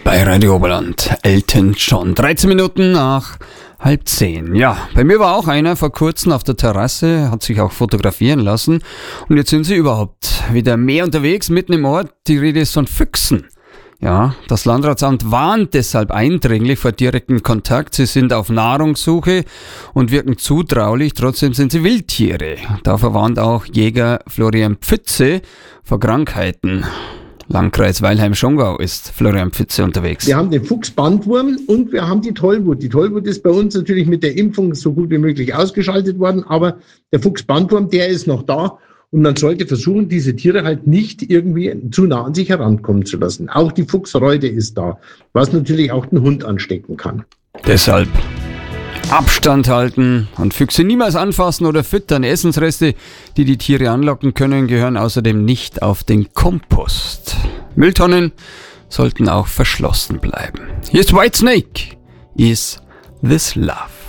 Bei Radio Oberland, Elton John. 13 Minuten nach 9:30. Ja, bei mir war auch einer vor kurzem auf der Terrasse, hat sich auch fotografieren lassen. Und jetzt sind sie überhaupt wieder mehr unterwegs, mitten im Ort. Die Rede ist von Füchsen. Ja, das Landratsamt warnt deshalb eindringlich vor direktem Kontakt. Sie sind auf Nahrungssuche und wirken zutraulich, trotzdem sind sie Wildtiere. Dafür warnt auch Jäger Florian Pfütze vor Krankheiten. Landkreis Weilheim-Schongau ist Florian Pfütze unterwegs. Wir haben den Fuchsbandwurm und wir haben die Tollwut. Die Tollwut ist bei uns natürlich mit der Impfung so gut wie möglich ausgeschaltet worden, aber der Fuchsbandwurm, der ist noch da und man sollte versuchen, diese Tiere halt nicht irgendwie zu nah an sich herankommen zu lassen. Auch die Fuchsreude ist da, was natürlich auch den Hund anstecken kann. Deshalb Abstand halten und Füchse niemals anfassen oder füttern. Essensreste, die die Tiere anlocken können, gehören außerdem nicht auf den Kompost. Mülltonnen sollten auch verschlossen bleiben. Hier ist Whitesnake. Is This Love?